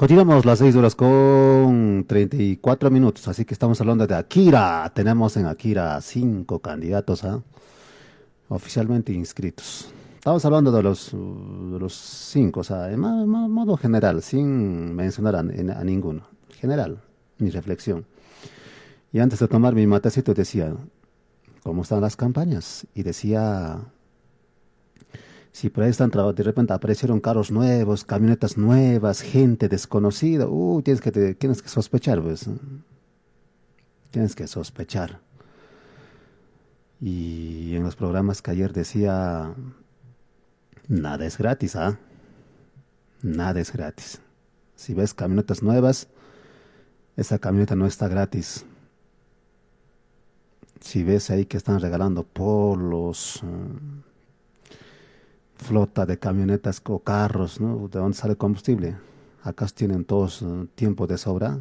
Continuamos las 6 horas con 34 minutos, así que estamos hablando de Akira. Tenemos en Akira 5 candidatos oficialmente inscritos. Estamos hablando de los 5, o sea, en modo general, sin mencionar a ninguno. General, mi reflexión. Y antes de tomar mi matecito decía, ¿cómo están las campañas? Y decía, si por ahí están, de repente aparecieron carros nuevos, camionetas nuevas, gente desconocida, tienes que sospechar, pues. Tienes que sospechar. Y en los programas que ayer decía, nada es gratis, ¿ah? Nada es gratis. Si ves camionetas nuevas, esa camioneta no está gratis. Si ves ahí que están regalando polos, flota de camionetas o carros, ¿no? ¿De dónde sale combustible? ¿Acaso tienen todos tiempo de sobra?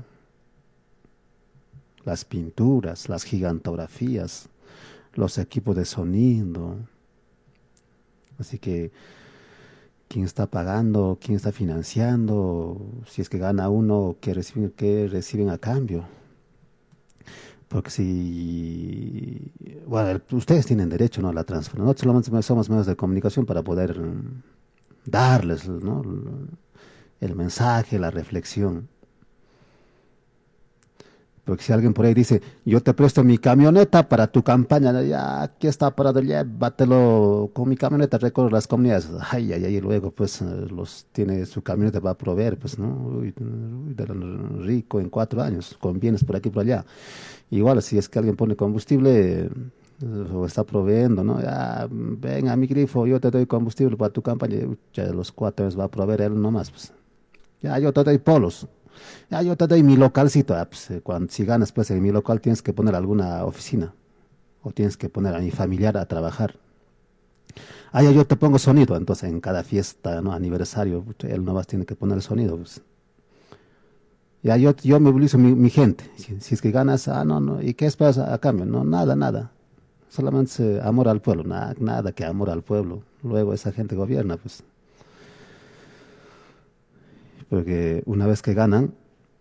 Las pinturas, las gigantografías, los equipos de sonido. Así que, ¿quién está pagando? ¿Quién está financiando? Si es que gana uno, ¿qué reciben a cambio? Porque si, bueno, ustedes tienen derecho, ¿no?, a la transferencia. Nosotros solamente somos medios de comunicación para poder darles, ¿no?, el mensaje, la reflexión. Porque si alguien por ahí dice, yo te presto mi camioneta para tu campaña, ya aquí está parado, llévatelo con mi camioneta, recorre las comunidades. Ay, ay, ay, y luego pues tiene su camioneta, va a proveer, pues, ¿no? Uy, de lo rico en 4 años, con bienes por aquí y por allá. Igual, si es que alguien pone combustible o está proveyendo, ¿no? Ya, ven a mi grifo, yo te doy combustible para tu campaña, ya de los 4 años va a proveer él nomás, pues. Ya, yo te doy polos. Ya, yo te doy mi localcito. Pues, si ganas, pues en mi local tienes que poner alguna oficina. O tienes que poner a mi familiar a trabajar. Ah, ya, yo te pongo sonido. Entonces, en cada fiesta, ¿no?, aniversario, él nomás tiene que poner sonido, pues. Ya, yo movilizo mi gente. Si es que ganas, no, no. ¿Y qué esperas a cambio? No, nada, nada. Solamente amor al pueblo. Nada, nada que amor al pueblo. Luego esa gente gobierna, pues. Porque una vez que ganan,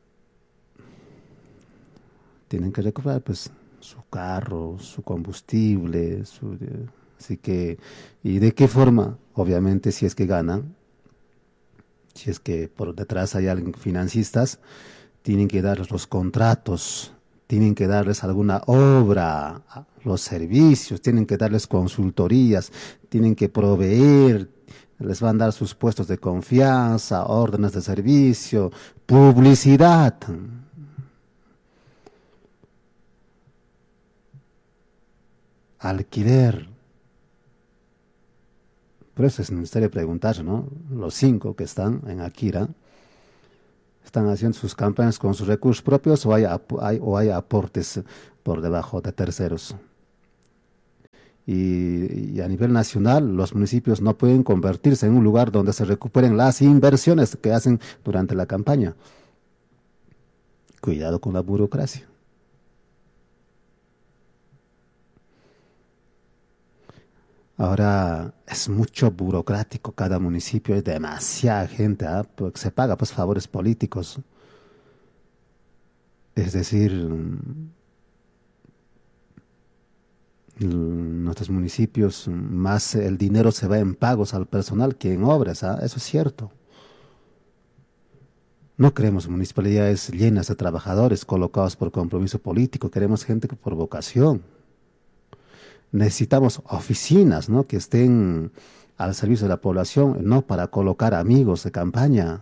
tienen que recuperar pues su carro, su combustible, así que, ¿y de qué forma? Obviamente si es que ganan, si es que por detrás hay alguien financistas, tienen que darles los contratos, tienen que darles alguna obra, los servicios, tienen que darles consultorías, tienen que proveer, les van a dar sus puestos de confianza, órdenes de servicio, publicidad. Alquiler. Por eso es necesario preguntarse, ¿no? Los 5 que están en Akira, ¿están haciendo sus campañas con sus recursos propios o hay aportes por debajo de terceros? Y a nivel nacional, los municipios no pueden convertirse en un lugar donde se recuperen las inversiones que hacen durante la campaña. Cuidado con la burocracia. Ahora es mucho burocrático cada municipio, es demasiada gente, porque se paga pues favores políticos. Es decir, nuestros municipios, más el dinero se va en pagos al personal que en obras, eso es cierto. No queremos municipalidades llenas de trabajadores colocados por compromiso político, queremos gente por vocación. Necesitamos oficinas, ¿no?, que estén al servicio de la población, no para colocar amigos de campaña.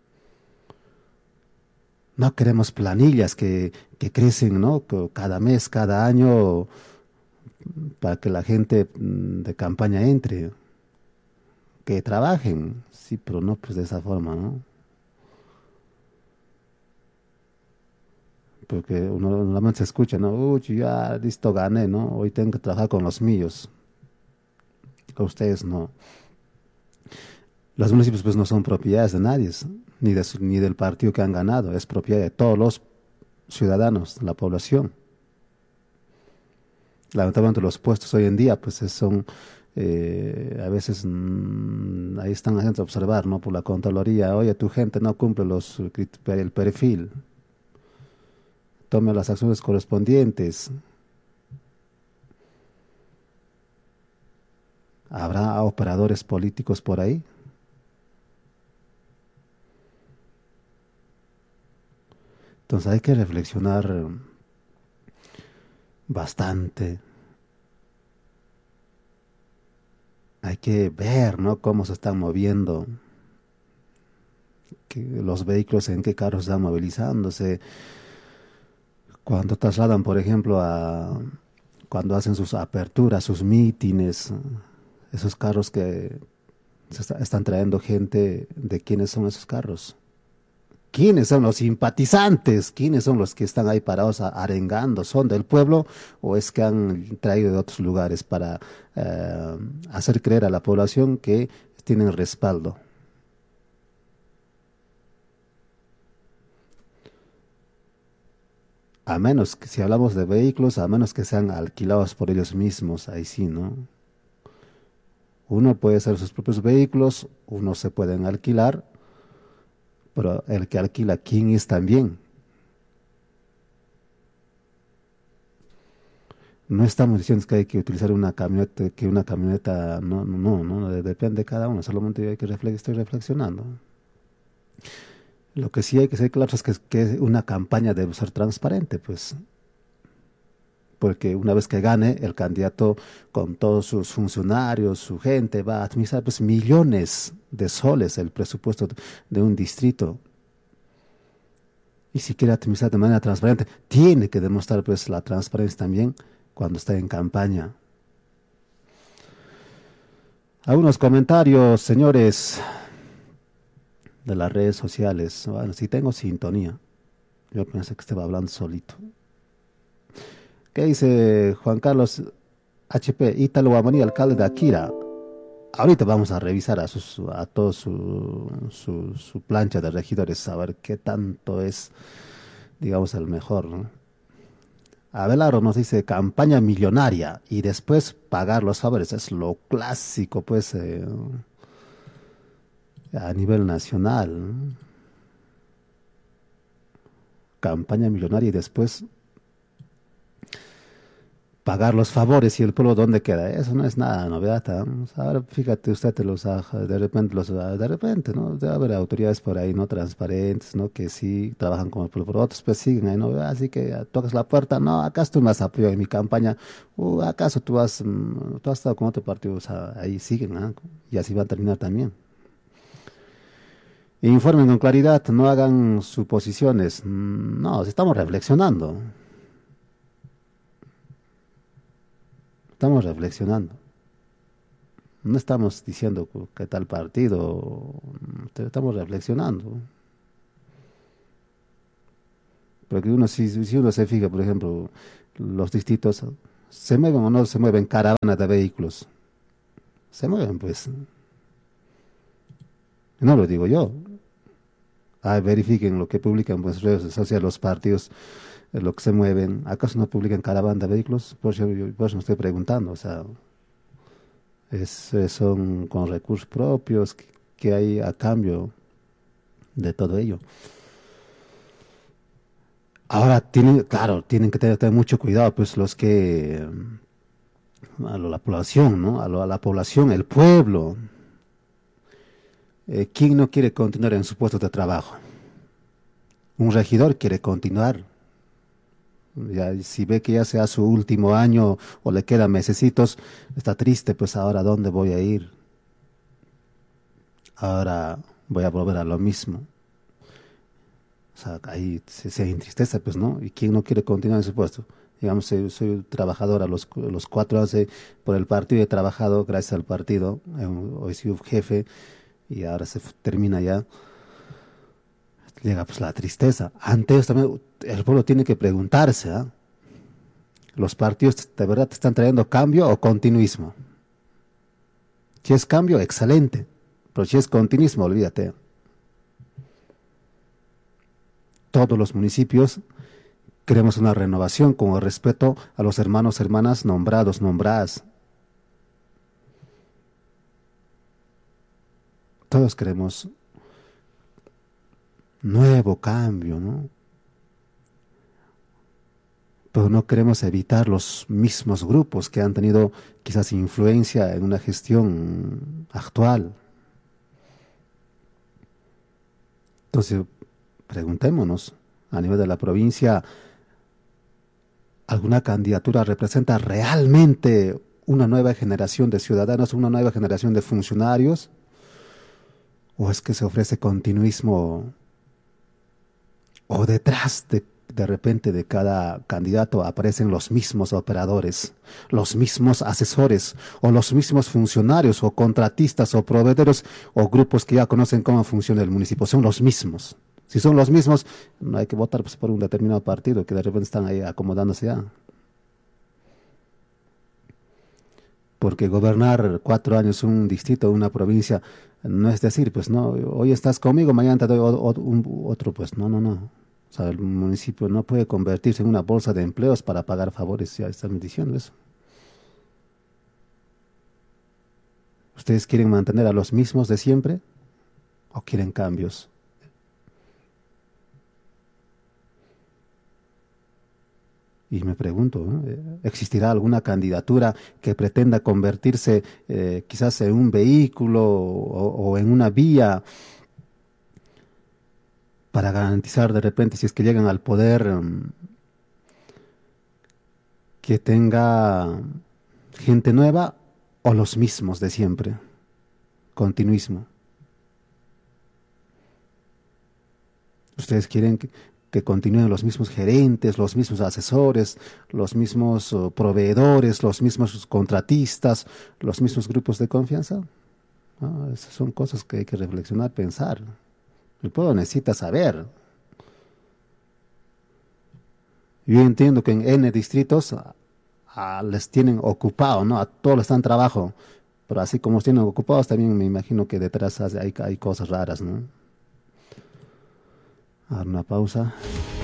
No queremos planillas que crecen, ¿no?, cada mes, cada año, para que la gente de campaña entre. Que trabajen, sí, pero no pues de esa forma, ¿no? Porque uno normalmente se escucha, ¿no? Uy, ya listo, gané, ¿no? Hoy tengo que trabajar con los míos. Con ustedes no. Los municipios pues no son propiedades de nadie, ni del partido que han ganado, es propiedad de todos los ciudadanos, la población. Lamentablemente los puestos hoy en día pues son A veces ahí están haciendo observar, ¿no? Por la Contraloría, oye, tu gente no cumple el perfil, tome las acciones correspondientes. ¿Habrá operadores políticos por ahí? Entonces hay que reflexionar bastante. Hay que ver, ¿no? Cómo se están moviendo, los vehículos, en qué carros están movilizándose. Cuando trasladan, por ejemplo, cuando hacen sus aperturas, sus mítines, esos carros que están trayendo gente, ¿de quiénes son esos carros? ¿Quiénes son los simpatizantes? ¿Quiénes son los que están ahí parados arengando? ¿Son del pueblo o es que han traído de otros lugares para hacer creer a la población que tienen respaldo? A menos que, si hablamos de vehículos, a menos que sean alquilados por ellos mismos, ahí sí, ¿no? Uno puede ser sus propios vehículos, uno se pueden alquilar, pero el que alquila, ¿quién es también? No estamos diciendo que hay que utilizar una camioneta, que una camioneta, no, no, no, no, depende de cada uno, solamente hay que estoy reflexionando. Lo que sí hay que ser claro es que una campaña debe ser transparente, pues, porque una vez que gane, el candidato con todos sus funcionarios, su gente, va a administrar pues millones de soles el presupuesto de un distrito. Y si quiere administrar de manera transparente, tiene que demostrar pues la transparencia también cuando está en campaña. Algunos comentarios, señores, de las redes sociales. Bueno, si tengo sintonía. Yo pensé que estaba hablando solito. ¿Qué dice Juan Carlos HP? Ítalo Guamaní, alcalde de Akira. Ahorita vamos a revisar a todo su plancha de regidores, a ver qué tanto es, digamos, el mejor, ¿no? Abelardo nos dice campaña millonaria y después pagar los favores. Es lo clásico, pues, a nivel nacional, ¿no? Campaña millonaria y después pagar los favores y el pueblo dónde queda. Eso no es nada novedad, ¿no? Ahora fíjate usted, de repente, ¿no? Debe haber autoridades por ahí no transparentes, ¿no? Que sí trabajan con el pueblo, pero otros pues siguen ahí, ¿no? Así que tocas la puerta, no, acaso tú me has apoyado en mi campaña, acaso tú has estado con otro partido, o sea, ahí siguen, ¿no? Y así va a terminar también. Informen con claridad, no hagan suposiciones. No, estamos reflexionando. Estamos reflexionando. No estamos diciendo que tal partido, estamos reflexionando. Porque si uno se fija, por ejemplo, los distritos, ¿se mueven o no se mueven caravanas de vehículos? Se mueven, pues. No lo digo yo. Verifiquen lo que publican pues, redes sociales los partidos, lo que se mueven. ¿Acaso no publican caravana de vehículos? Por eso me estoy preguntando. O sea, son con recursos propios que hay a cambio de todo ello. Ahora claro, tienen que tener mucho cuidado, pues los que la población, ¿no? A la población, el pueblo. ¿Quién no quiere continuar en su puesto de trabajo? Un regidor quiere continuar. Ya, si ve que ya sea su último año o le quedan mesecitos, está triste, pues ahora ¿dónde voy a ir? Ahora voy a volver a lo mismo. O sea, ahí se entristece, pues, ¿no? ¿Y quién no quiere continuar en su puesto? Digamos, soy trabajador a los 4 años por el partido, he trabajado gracias al partido, hoy soy jefe y ahora se termina ya. Llega pues la tristeza. Ante eso también el pueblo tiene que preguntarse, ¿eh? ¿Los partidos de verdad te están trayendo cambio o continuismo? Si es cambio, excelente. Pero si es continuismo, olvídate. Todos los municipios queremos una renovación con el respeto a los hermanos, hermanas nombrados, nombradas. Todos queremos nuevo cambio, ¿no? Pero no queremos evitar los mismos grupos que han tenido quizás influencia en una gestión actual. Entonces, preguntémonos, a nivel de la provincia, ¿alguna candidatura representa realmente una nueva generación de ciudadanos, una nueva generación de funcionarios? ¿O es que se ofrece continuismo? ¿O detrás de repente de cada candidato aparecen los mismos operadores, los mismos asesores, o los mismos funcionarios, o contratistas, o proveedores, o grupos que ya conocen cómo funciona el municipio? Son los mismos. Si son los mismos, no hay que votar pues, por un determinado partido que de repente están ahí acomodándose ya. Porque gobernar 4 años un distrito, una provincia, no es decir, pues no, hoy estás conmigo, mañana te doy otro, pues no, no, no. O sea, el municipio no puede convertirse en una bolsa de empleos para pagar favores, ya están diciendo eso. ¿Ustedes quieren mantener a los mismos de siempre o quieren cambios? Y me pregunto, ¿no? ¿Existirá alguna candidatura que pretenda convertirse quizás en un vehículo o en una vía para garantizar de repente, si es que llegan al poder, que tenga gente nueva o los mismos de siempre? Continuismo. ¿Ustedes quieren que continúen los mismos gerentes, los mismos asesores, los mismos proveedores, los mismos contratistas, los mismos grupos de confianza? No, esas son cosas que hay que reflexionar, pensar. El pueblo necesita saber. Yo entiendo que en N distritos les tienen ocupado, ¿no? A todos les están trabajo, pero así como los tienen ocupados, también me imagino que detrás hay cosas raras, ¿no? A ver, una pausa.